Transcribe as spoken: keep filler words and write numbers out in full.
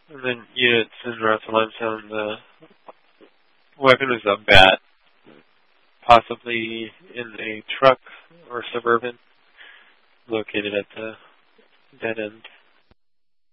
And then units in Russell Limestone, the weapon was a bat, possibly in a truck or Suburban, located at the dead end.